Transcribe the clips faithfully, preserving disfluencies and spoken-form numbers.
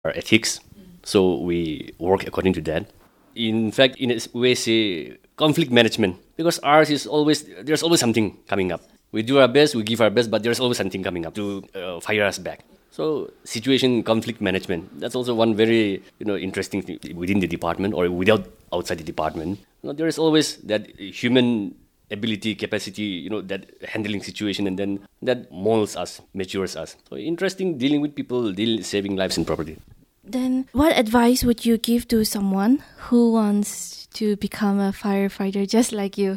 our ethics. So we work according to that. In fact, in a way, say conflict management, because ours is always, there's always something coming up. We do our best, we give our best, but there's always something coming up to uh, fire us back. So situation conflict management, that's also one very you know interesting thing within the department or without outside the department. You know, there is always that human ability, capacity, you know, that handling situation, and then that molds us, matures us. So interesting dealing with people, deal saving lives and property. Then what advice would you give to someone who wants to become a firefighter just like you?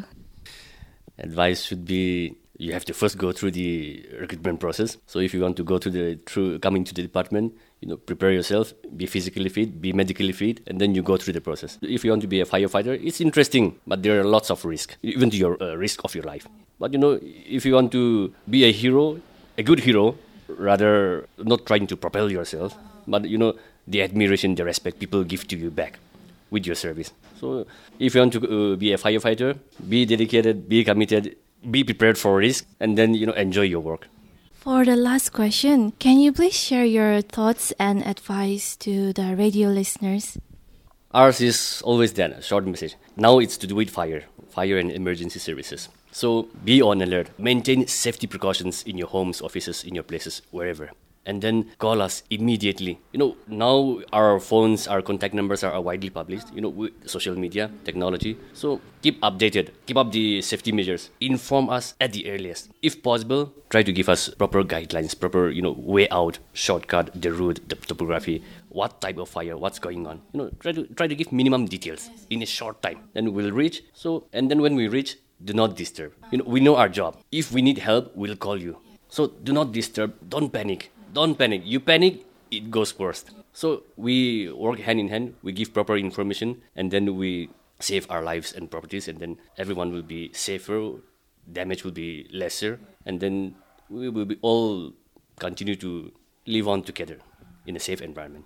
Advice should be you have to first go through the recruitment process. So if you want to go to the through coming to the department, you know, prepare yourself, be physically fit, be medically fit, and then you go through the process. If you want to be a firefighter, it's interesting, but there are lots of risk, even to your uh, risk of your life. But you know, if you want to be a hero, a good hero, rather not trying to propel yourself, but you know, the admiration, the respect people give to you back with your service. So if you want to uh, be a firefighter, be dedicated, be committed, be prepared for risk, and then you know enjoy your work. For the last question, can you please share your thoughts and advice to the radio listeners? Ours is always that, a short message. Now it's to do with fire, fire and emergency services. So be on alert, maintain safety precautions in your homes, offices, in your places, wherever. And then call us immediately. You know, now our phones, our contact numbers are widely published, you know, with social media, technology. So keep updated, keep up the safety measures. Inform us at the earliest. If possible, try to give us proper guidelines, proper, you know, way out, shortcut, the route, the topography, what type of fire, what's going on. You know, try to try to give minimum details in a short time. Then we'll reach. So, and then when we reach, do not disturb. You know, we know our job. If we need help, we'll call you. So do not disturb, don't panic. Don't panic. You panic, it goes worst. So we work hand in hand. We give proper information, and then we save our lives and properties, and then everyone will be safer. Damage will be lesser, and then we will be all continue to live on together in a safe environment.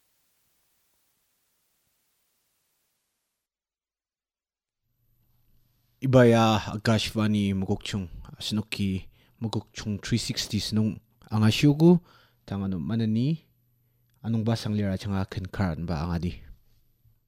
Ibaya Akashvani Mugokchung Snoki Mugokchung three sixty Snung Angashugu Tangano manani anong basang lira changa ken karan ba angadi